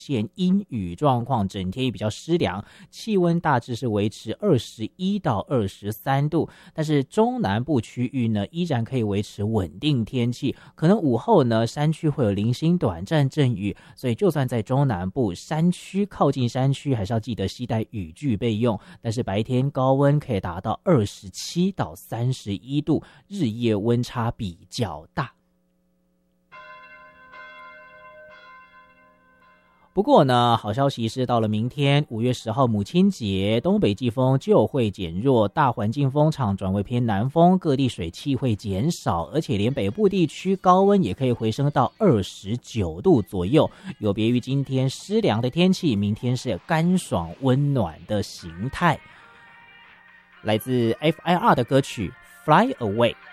现阴雨状况，整天也比较湿凉，气温大致是维持21到23度，但是中南部区域呢依然可以维持稳定天气，可能午后呢山区会有零星短暂阵雨，所以就算在中南部山区靠近山区还是要记得携带雨具备用，但是白天高温可以达到27到31度，日夜温差比较大。不过呢，好消息是到了明天5月10号母亲节，东北季风就会减弱，大环境风场转为偏南风，各地水汽会减少，而且连北部地区高温也可以回升到29度左右。有别于今天湿凉的天气，明天是干爽温暖的形态。来自 FIR 的歌曲 Fly Away。